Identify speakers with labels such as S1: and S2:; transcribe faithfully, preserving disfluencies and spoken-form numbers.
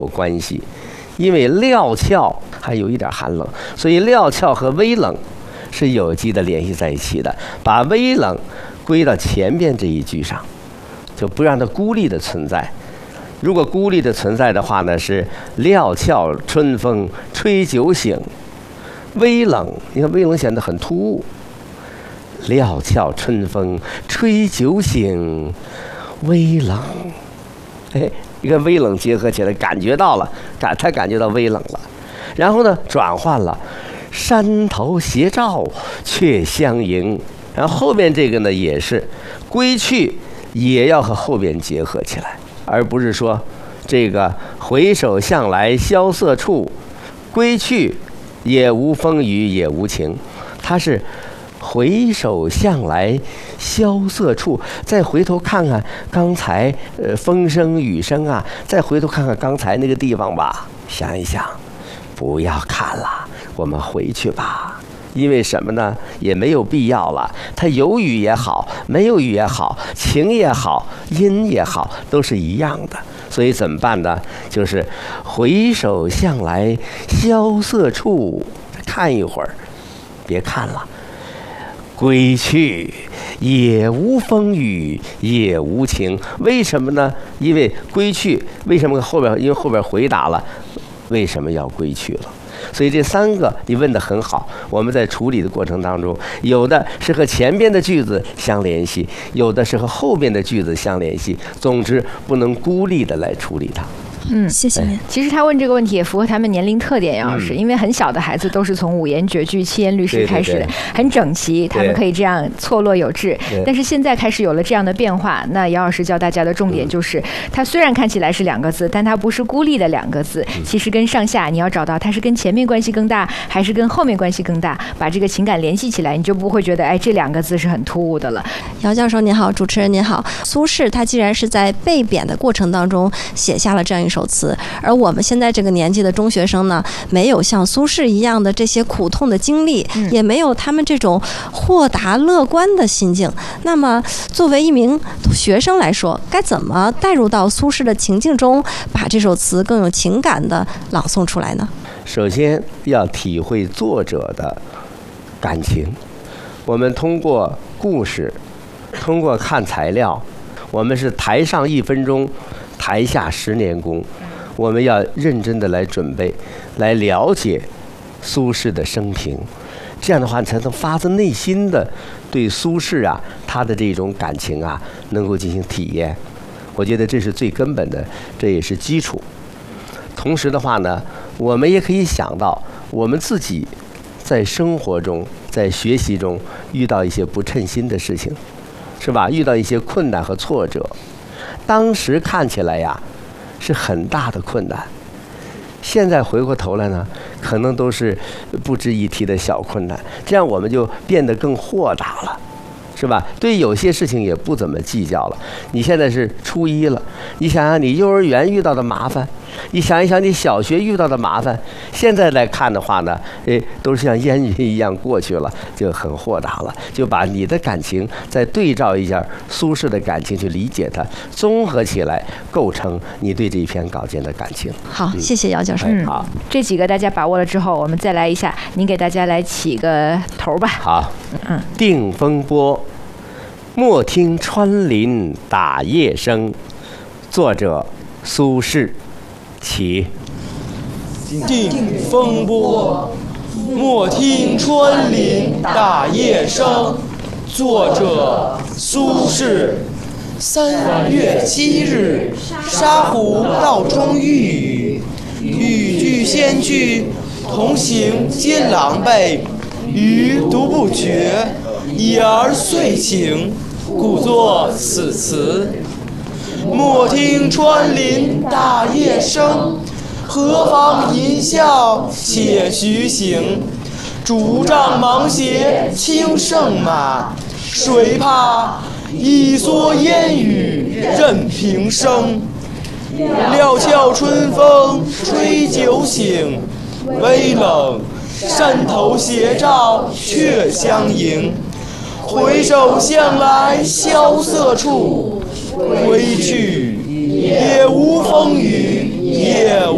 S1: 有关系，因为料峭还有一点寒冷，所以料峭和微冷是有机的联系在一起的。把微冷归到前边这一句上，就不让它孤立的存在。如果孤立的存在的话呢，是料峭春风吹酒醒，微冷，你看微冷显得很突兀。料峭春风吹酒醒，微冷，哎，你看微冷结合起来，感觉到了，感他感觉到微冷了。然后呢，转换了，山头斜照却相迎。然后后面这个呢，也是归去，也要和后边结合起来，而不是说这个回首向来萧瑟处，归去也无风雨也无晴。它是回首向来萧瑟处，再回头看看刚才呃风声雨声啊，再回头看看刚才那个地方吧，想一想，不要看了，我们回去吧。因为什么呢？也没有必要了。它有雨也好，没有雨也好，晴也好，阴也好，都是一样的。所以怎么办呢？就是回首向来萧瑟处，看一会儿，别看了。归去也无风雨也无晴。为什么呢？因为归去，为什么后边？因为后边回答了为什么要归去了。所以这三个你问得很好，我们在处理的过程当中，有的是和前边的句子相联系，有的是和后边的句子相联系。总之，不能孤立的来处理它。
S2: 嗯，谢谢您。
S3: 其实他问这个问题也符合他们年龄特点，杨老师，
S1: 嗯、
S3: 因为很小的孩子都是从五言绝句、七言律诗开始的，
S1: 对对对，
S3: 很整齐，他们可以这样错落有致。但是现在开始有了这样的变化，那杨老师教大家的重点就是，它虽然看起来是两个字，但它不是孤立的两个字，其实跟上下你要找到它是跟前面关系更大，还是跟后面关系更大，把这个情感联系起来，你就不会觉得哎这两个字是很突兀的了。
S2: 姚教授您好，主持人您好。苏轼他既然是在被贬的过程当中写下了这样一首词，而我们现在这个年纪的中学生呢，没有像苏轼一样的这些苦痛的经历，嗯、也没有他们这种豁达乐观的心境。那么，作为一名学生来说，该怎么带入到苏轼的情境中，把这首词更有情感的朗诵出来呢？
S1: 首先要体会作者的感情。我们通过故事，通过看材料，我们是台上一分钟，台下十年功。我们要认真的来准备，来了解苏轼的生平，这样的话你才能发自内心的对苏轼啊他的这种感情啊能够进行体验。我觉得这是最根本的，这也是基础。同时的话呢，我们也可以想到我们自己在生活中、在学习中遇到一些不称心的事情，是吧？遇到一些困难和挫折，当时看起来呀是很大的困难，现在回过头来呢，可能都是不值一提的小困难，这样我们就变得更豁达了，是吧？对有些事情也不怎么计较了。你现在是初一了，你想想你幼儿园遇到的麻烦，你想一想你小学遇到的麻烦，现在来看的话呢，哎，都是像烟云一样过去了，就很豁达了。就把你的感情再对照一下苏轼的感情，去理解它，综合起来构成你对这一篇稿件的感情。
S2: 好，嗯、谢谢姚教授。
S3: 嗯，
S1: 好，
S3: 这几个大家把握了之后，我们再来一下，您给大家来起个头吧。
S1: 好，
S3: 嗯，
S1: 定风波，莫听穿林打叶声。作者苏轼。起。
S4: 定风波，莫听穿林打叶声。作者苏轼。三月七日，沙湖道中遇雨，雨具先去，同行皆狼狈。余独不觉，已而遂醒，故作此词。莫听穿林打叶声，何妨吟啸且徐行。竹杖芒鞋轻胜马，谁怕一蓑烟雨任平生。料峭春风吹酒醒，微冷山头斜照却相迎。回首向来萧瑟处，归去也无风雨也无